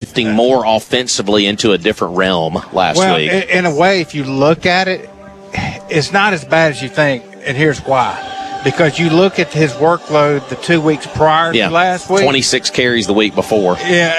shifting more offensively into a different realm last week. Well, in a way, if you look at it, it's not as bad as you think, and here's why. Because you look at his workload the 2 weeks prior to last week. 26 carries the week before.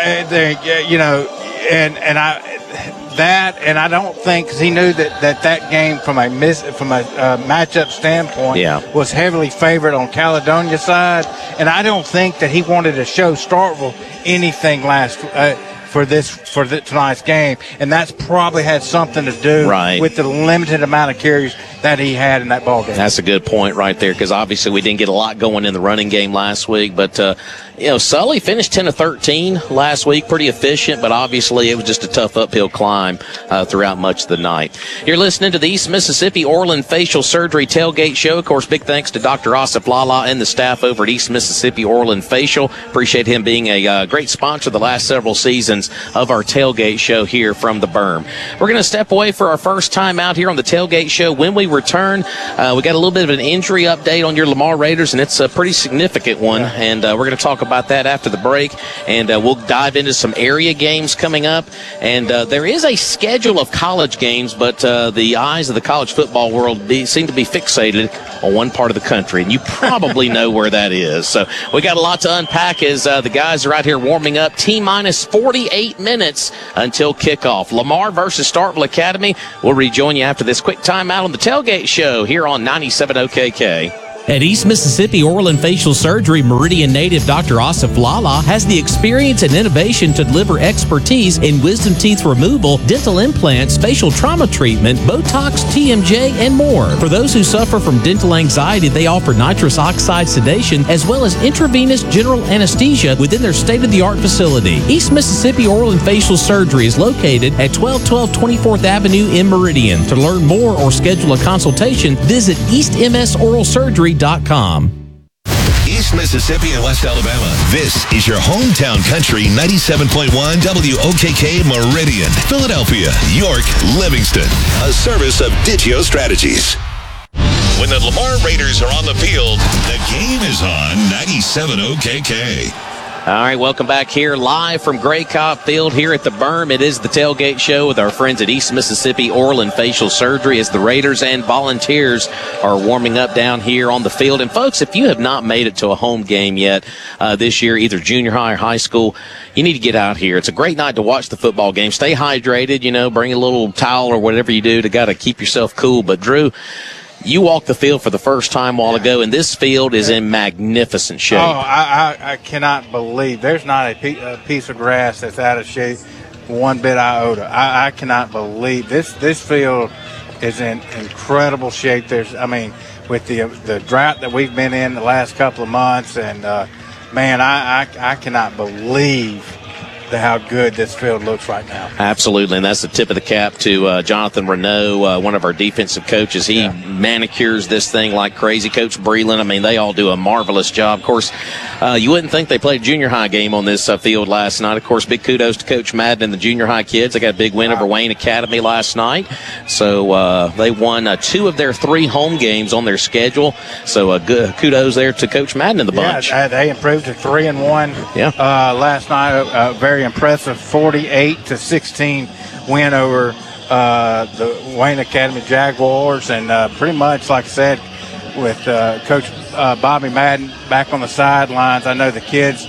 And I don't think, because he knew that game from a matchup standpoint was heavily favored on Caledonia's side, and I don't think that he wanted to show Starkville anything for tonight's game, and that's probably had something to do with the limited amount of carries that he had in that ball game. That's a good point right there, because obviously we didn't get a lot going in the running game last week, but Sully finished 10 of 13 last week, pretty efficient, but obviously it was just a tough uphill climb throughout much of the night. You're listening to the East Mississippi Orland Facial Surgery Tailgate Show. Of course, big thanks to Dr. Asif Lala and the staff over at East Mississippi Orland Facial. Appreciate him being a great sponsor the last several seasons of our tailgate show here from the Berm. We're going to step away for our first time out here on the tailgate show. When we return, we got a little bit of an injury update on your Lamar Raiders, and it's a pretty significant one, and we're going to talk about that after the break, and we'll dive into some area games coming up, and there is a schedule of college games, but the eyes of the college football world seem to be fixated on one part of the country, and you probably know where that is. So we got a lot to unpack as the guys are out here warming up. T-minus 48 minutes until kickoff. Lamar versus Starkville Academy. We'll rejoin you after this quick timeout on the Tailgate Show here on 97 OKK. At East Mississippi Orland Facial Surgery, Meridian native Dr. Asif Lala has the experience and innovation to deliver expertise in wisdom teeth removal, dental implants, facial trauma treatment, Botox, TMJ, and more. For those who suffer from dental anxiety, they offer nitrous oxide sedation as well as intravenous general anesthesia within their state-of-the-art facility. East Mississippi Orland Facial Surgery is located at 1212 24th Avenue in Meridian. To learn more or schedule a consultation, visit eastmsoralsurgery.com. East Mississippi and West Alabama. This is your hometown country 97.1 WOKK Meridian, Philadelphia, York, Livingston. A service of Digio Strategies. When the Lamar Raiders are on the field, the game is on 97 OKK. All right, welcome back here live from Gray Cobb Field here at the Berm. It is the Tailgate Show with our friends at East Mississippi Orland Facial Surgery as the Raiders and Volunteers are warming up down here on the field. And, folks, if you have not made it to a home game yet this year, either junior high or high school, you need to get out here. It's a great night to watch the football game. Stay hydrated, bring a little towel or whatever you do to keep yourself cool. But, Drew, you walked the field for the first time a while ago, and this field is in magnificent shape. Oh, I cannot believe there's not a piece of grass that's out of shape one bit iota. I cannot believe this field is in incredible shape. With the drought that we've been in the last couple of months, and I cannot believe how good this field looks right now. Absolutely, and that's the tip of the cap to Jonathan Renault, one of our defensive coaches. He manicures this thing like crazy. Coach Breland, they all do a marvelous job. Of course, you wouldn't think they played a junior high game on this field last night. Of course, big kudos to Coach Madden and the junior high kids. They got a big win over Wayne Academy last night. So they won 2 of their 3 home games on their schedule. So good kudos there to Coach Madden and the bunch. Yeah, they improved to 3-1 last night. Very impressive 48-16 win over the Wayne Academy Jaguars, and pretty much, like I said, with Coach Bobby Madden back on the sidelines. I know the kids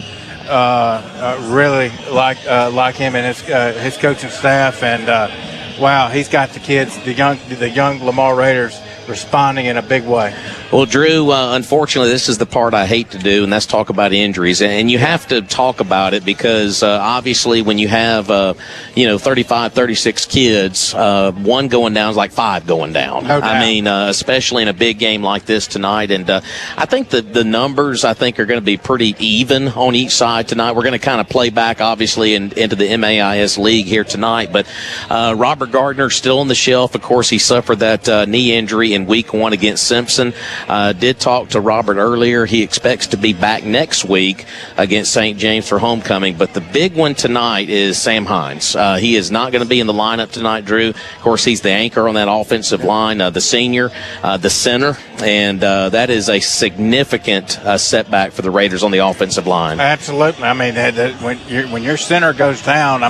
really like him and his coaching staff, and wow, he's got the kids, the young Lamar Raiders, responding in a big way. Well, Drew, unfortunately, this is the part I hate to do, and that's talk about injuries. And you have to talk about it because, obviously, when you have, 35, 36 kids, one going down is like 5 going down. No doubt. Especially in a big game like this tonight. And I think the numbers, are going to be pretty even on each side tonight. We're going to kind of play back, obviously, into the MAIS League here tonight. But Robert Gardner still on the shelf. Of course, he suffered that knee injury in week 1 against Simpson. Did talk to Robert earlier. He expects to be back next week against St. James for homecoming. But the big one tonight is Sam Hines. He is not going to be in the lineup tonight, Drew. Of course, he's the anchor on that offensive line, the senior, the center. And that is a significant setback for the Raiders on the offensive line. Absolutely. When your center goes down,